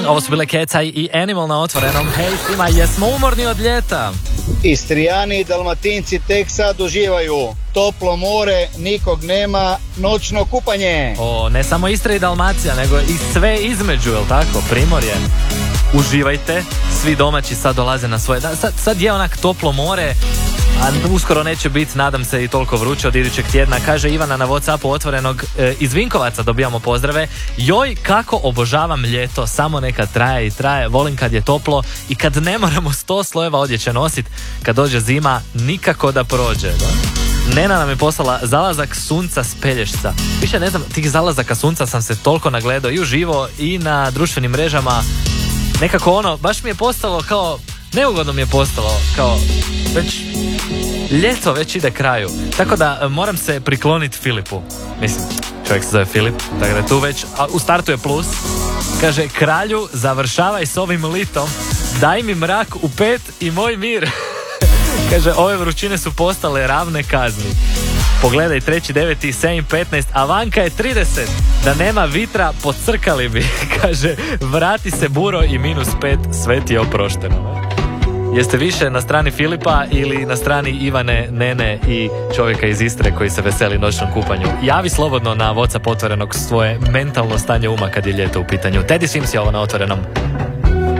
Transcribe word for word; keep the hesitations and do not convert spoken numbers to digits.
Ovo su bile Kecaj i Animal na otvorenom. Hej svima, jesmo umorni od ljeta? Istrijani i Dalmatinci tek sad uživaju. Toplo more, nikog nema, noćno kupanje. O, ne samo Istra i Dalmacija, nego i sve između, jel tako? Primorje. Uživajte, svi domaći sad dolaze na svoje... Da, sad, sad je onak toplo more, a uskoro neće biti, nadam se, i toliko vruće od idućeg tjedna. Kaže Ivana na Whatsappu otvorenog, e, iz Vinkovaca dobijamo pozdrave. Joj, kako obožavam ljeto, samo neka traje i traje, volim kad je toplo i kad ne moramo sto slojeva odjeće nositi, kad dođe zima, nikako da prođe, da? Nena nam je poslala zalazak sunca s Pelješca. Više ne znam, tih zalazaka sunca sam se toliko nagledao i uživo i na društvenim mrežama. Nekako ono, baš mi je postalo kao, neugodno mi je postalo, kao, već ljeto već ide kraju. Tako da moram se prikloniti Filipu. Mislim, čovjek se zove Filip, tako da tu već, a u startu je plus. Kaže, kralju, završavaj s ovim litom, daj mi mrak u pet i moj mir. Kaže, ove vrućine su postale ravne kazni. Pogledaj, treći deveti, sedam petnaest, a vanka je trideset. Da nema vitra, podcrkali bi. Kaže, vrati se buro i minus pet, sve ti je oprošteno. Jeste više na strani Filipa ili na strani Ivane, Nene i čovjeka iz Istre koji se veseli noćnom kupanju? Javi slobodno na WhatsApp otvorenog svoje mentalno stanje uma kad je ljeto u pitanju. Teddy Swims je ovo na otvorenom.